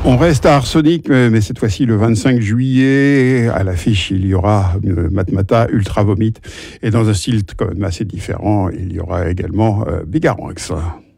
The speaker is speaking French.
On reste à Arsenic, mais cette fois-ci le 25 juillet. À l'affiche, il y aura Matmata, Ultra Vomit. Et dans un style quand même assez différent, il y aura également Bigaranx.